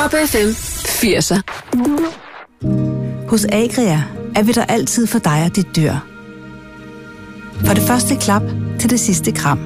Top FM 80'er. Hos Agria er vi der altid for dig og dit dyr. For det første klap til det sidste kram.